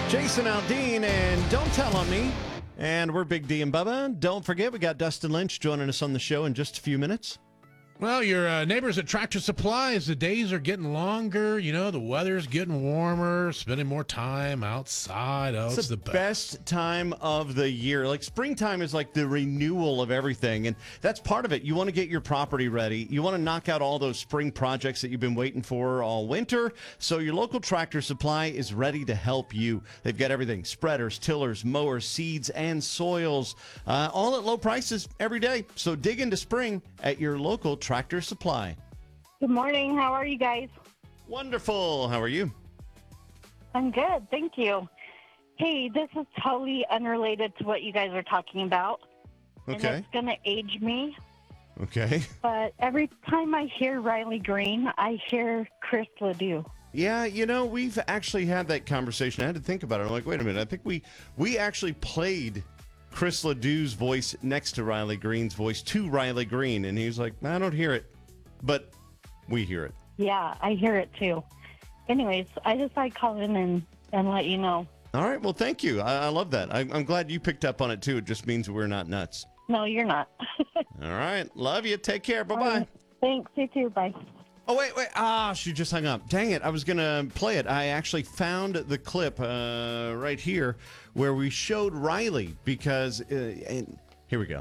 Jason Aldean and Don't Tell on Me. And we're Big D and Bubba. Don't forget, we got Dustin Lynch joining us on the show in just a few minutes. Well, your neighbors at Tractor Supply, as the days are getting longer, you know, the weather's getting warmer, spending more time outside. Oh, it's the best time of the year. Like springtime is like the renewal of everything. And that's part of it. You want to get your property ready. You want to knock out all those spring projects that you've been waiting for all winter. So your local Tractor Supply is ready to help you. They've got everything: spreaders, tillers, mowers, seeds, and soils, all at low prices every day. So dig into spring at your local Tractor Supply. Good morning. How are you guys? Wonderful. How are you? I'm good. Thank you. Hey, this is totally unrelated to what you guys are talking about. Okay. And it's going to age me. Okay. But every time I hear Riley Green, I hear Chris Ledoux. Yeah, you know, we've actually had that conversation. I had to think about it. I'm like, wait a minute. I think we actually played Chris Ledoux's voice next to Riley Green's voice to Riley Green, and he was like, I don't hear it, but we hear it. Yeah, I hear it too. Anyways, I just like call in and let you know. All right, well, thank you. I love that. I'm glad you picked up on it too. It just means we're not nuts. No, you're not. All right, love you. Take care. Bye-bye. Right. Thanks, you too. Bye. Oh, wait. She just hung up. Dang it. I was going to play it. I actually found the clip right here where we showed Riley because, and here we go.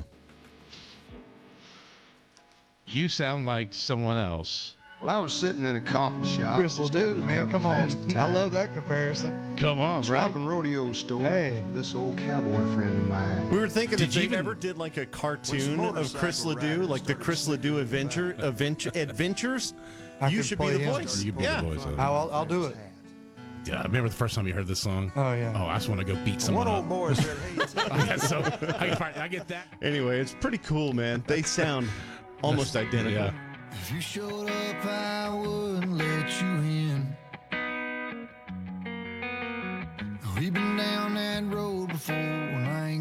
You sound like someone else. Well, I was sitting in a coffee shop. Chris Ledoux, man, come on. I love that comparison. Come on, bro. Rock and rodeo store. Hey. This old cowboy friend of mine. We were thinking Did if you they even- ever did like a cartoon of Chris Ledoux, like the Chris Ledoux Adventures, I you could should be play the him. voice. You be Yeah. the voice of it. I'll do it. Yeah, I remember the first time you heard this song. Oh, yeah. Oh, I just want to go beat someone One up. old boy said, hey, I get that. Anyway, it's pretty cool, man. They sound almost identical. Yeah. If you showed up, I wouldn't let you in. We've been down that road before, and